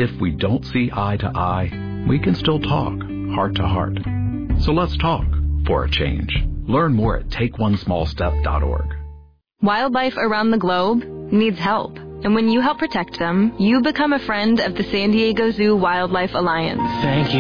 if we don't see eye to eye, we can still talk, heart to heart. So let's talk for a change. Learn more at takeonesmallstep.org. Wildlife around the globe needs help. And when you help protect them, you become a friend of the San Diego Zoo Wildlife Alliance. Thank you.